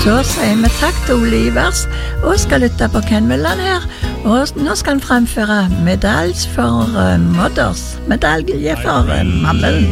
Så sier vi takk til Ole Ivers, og skal lytte på Ken Willand her. Og nå skal han fremføre medalje for mothers, medalje for mammelen.